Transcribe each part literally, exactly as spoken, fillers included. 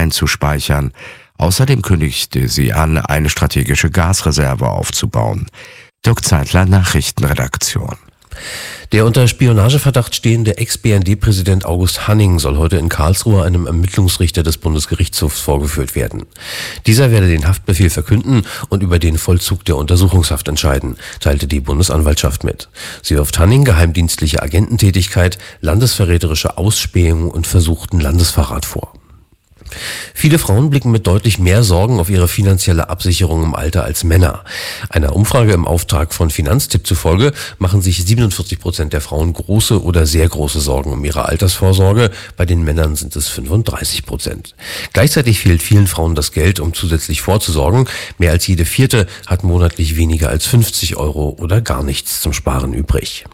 einzuspeichern. Außerdem kündigte sie an, eine strategische Gasreserve aufzubauen. Dirk Zeitler, Nachrichtenredaktion. Der unter Spionageverdacht stehende Ex-B N D-Präsident August Hanning soll heute in Karlsruhe einem Ermittlungsrichter des Bundesgerichtshofs vorgeführt werden. Dieser werde den Haftbefehl verkünden und über den Vollzug der Untersuchungshaft entscheiden, teilte die Bundesanwaltschaft mit. Sie wirft Hanning geheimdienstliche Agententätigkeit, landesverräterische Ausspähung und versuchten Landesverrat vor. Viele Frauen blicken mit deutlich mehr Sorgen auf ihre finanzielle Absicherung im Alter als Männer. Einer Umfrage im Auftrag von Finanztipp zufolge machen sich siebenundvierzig Prozent der Frauen große oder sehr große Sorgen um ihre Altersvorsorge. Bei den Männern sind es fünfunddreißig Prozent. Gleichzeitig fehlt vielen Frauen das Geld, um zusätzlich vorzusorgen. Mehr als jede Vierte hat monatlich weniger als fünfzig Euro oder gar nichts zum Sparen übrig.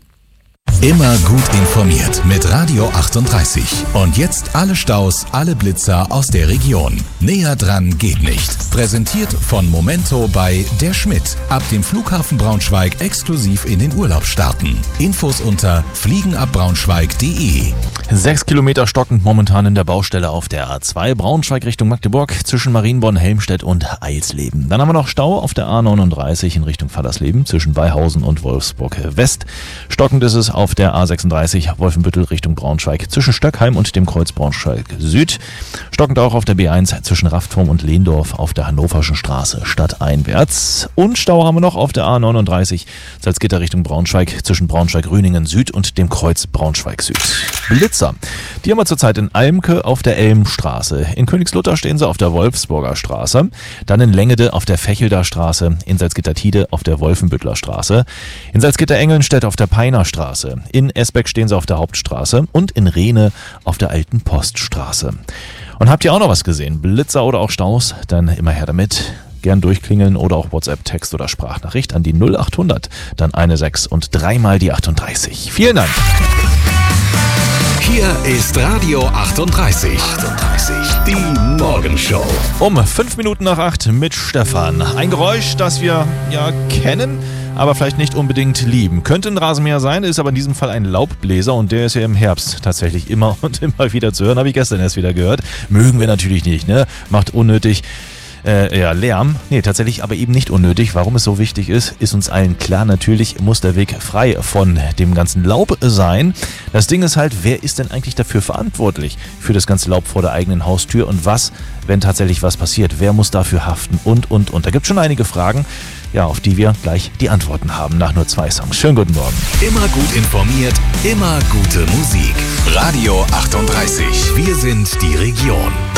Immer gut informiert mit Radio achtunddreißig. Und jetzt alle Staus, alle Blitzer aus der Region. Näher dran geht nicht. Präsentiert von Momento bei Der Schmidt. Ab dem Flughafen Braunschweig exklusiv in den Urlaub starten. Infos unter fliegenabbraunschweig punkt de. Sechs Kilometer stockend momentan in der Baustelle auf der A zwei Braunschweig Richtung Magdeburg zwischen Marienborn, Helmstedt und Eisleben. Dann haben wir noch Stau auf der A neununddreißig in Richtung Fallersleben zwischen Beihausen und Wolfsburg West. Stockend ist es auf der A sechsunddreißig Wolfenbüttel Richtung Braunschweig zwischen Stöckheim und dem Kreuz Braunschweig Süd. Stockend auch auf der B eins zwischen Raftturm und Lehndorf auf der Hannoverschen Straße stadteinwärts. Und Stau haben wir noch auf der A neununddreißig Salzgitter Richtung Braunschweig zwischen Braunschweig-Rüningen Süd und dem Kreuz Braunschweig Süd. Blitzer. Die haben wir zurzeit in Almke auf der Elmstraße. In Königslutter stehen sie auf der Wolfsburger Straße. Dann in Längede auf der Fechelder Straße. In Salzgitter-Tiede auf der Wolfenbüttler Straße. In Salzgitter-Engelnstedt auf der Peiner Straße. In Esbeck stehen sie auf der Hauptstraße. Und in Rehne auf der Alten Poststraße. Und habt ihr auch noch was gesehen? Blitzer oder auch Staus? Dann immer her damit. Gern durchklingeln oder auch WhatsApp, Text oder Sprachnachricht an die null achthundert, dann eine sechs und dreimal die achtunddreißig. Vielen Dank. Hier ist Radio achtunddreißig. achtunddreißig, die Morgenshow. Um fünf Minuten nach acht mit Stefan. Ein Geräusch, das wir ja kennen, aber vielleicht nicht unbedingt lieben. Könnte ein Rasenmäher sein, ist aber in diesem Fall ein Laubbläser und der ist ja im Herbst tatsächlich immer und immer wieder zu hören. Habe ich gestern erst wieder gehört. Mögen wir natürlich nicht, ne? Macht unnötig Äh, ja, Lärm. Nee, tatsächlich aber eben nicht unnötig. Warum es so wichtig ist, ist uns allen klar. Natürlich muss der Weg frei von dem ganzen Laub sein. Das Ding ist halt, wer ist denn eigentlich dafür verantwortlich? Für das ganze Laub vor der eigenen Haustür und was, wenn tatsächlich was passiert? Wer muss dafür haften? Und, und, und. Da gibt es schon einige Fragen, ja, auf die wir gleich die Antworten haben nach nur zwei Songs. Schönen guten Morgen. Immer gut informiert, immer gute Musik. Radio achtunddreißig. Wir sind die Region.